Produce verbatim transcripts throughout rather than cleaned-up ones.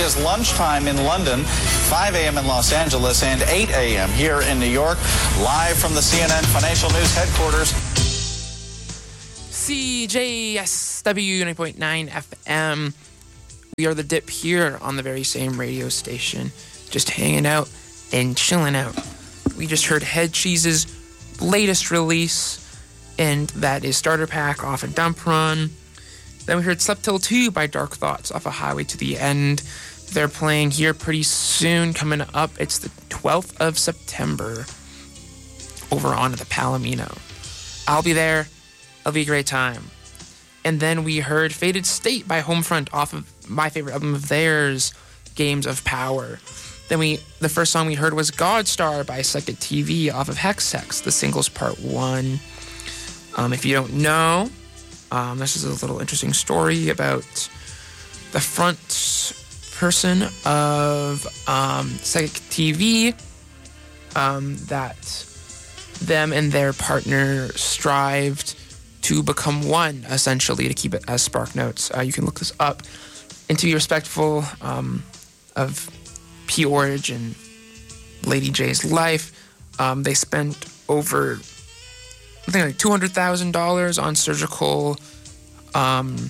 is lunchtime in London, five a.m. in Los Angeles, and eight a.m. here in New York. Live from the C N N Financial News headquarters. C J S W ninety point nine F M. We are the Dip here on the very same radio station, just hanging out and chilling out. We just heard Head Cheese's latest release, and that is Starter Pack off of Dump Run. Then we heard Slept Till two by Dark Thoughts off of Highway to the End. They're playing here pretty soon. Coming up, it's the twelfth of September over on the Palomino. I'll be there. It'll be a great time. And then we heard Faded State by Homefront off of my favorite album of theirs, Games of Power. Then we, the first song we heard was Godstar by Psychic T V off of Hex Sex, the singles part one. Um, if you don't know, um, this is a little interesting story about the front person of um, Psychic T V, um, that them and their partner strived to become one, essentially, to keep it as Spark Notes. Uh, you can look this up. And to be respectful um, of P. Orridge and Lady J's life, um, they spent over, I think, like two hundred thousand dollars on surgical um,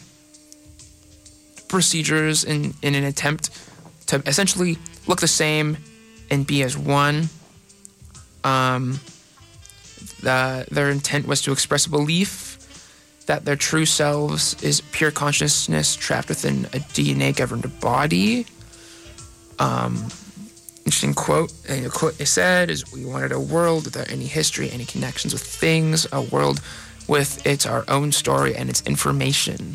procedures in, in an attempt to essentially look the same and be as one. Um, the, their intent was to express a belief that their true selves is pure consciousness trapped within a D N A-governed body. Um, interesting quote. And the quote they said is, "We wanted a world without any history, any connections with things, a world with its our own story and its information."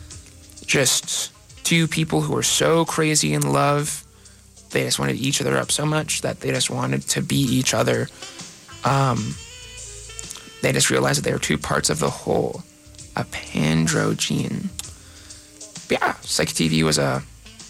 Just two people who were so crazy in love, they just wanted each other up so much that they just wanted to be each other. Um, they just realized that they were two parts of the whole. A Pandrogyne. But yeah, Psychic T V was a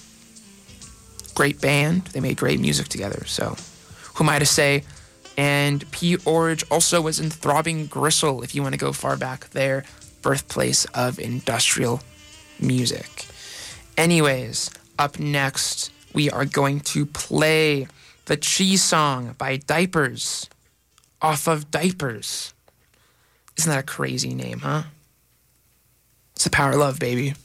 great band. They made great music together, so who am I to say? And P. Orridge also was in Throbbing Gristle, if you want to go far back there, birthplace of industrial music. Anyways, up next, we are going to play the Cheese Song by Diapers off of Diapers. Isn't that a crazy name, huh? It's the power of love, baby.